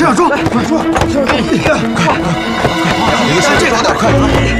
这样装，快装，快，这个好点，快！